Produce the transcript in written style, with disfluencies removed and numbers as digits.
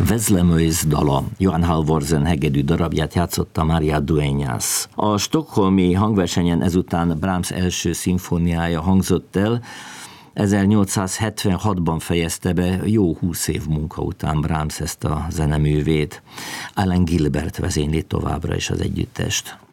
Vezlemőz dala, Johann Halvorsen hegedű darabját játszotta Mária Dueñas. A stockholmi hangversenyen ezután Brahms első szimfóniája hangzott el, 1876-ban fejezte be jó 20 év munka után Brahms ezt a zeneművét. Alan Gilbert vezényli továbbra is az együttest.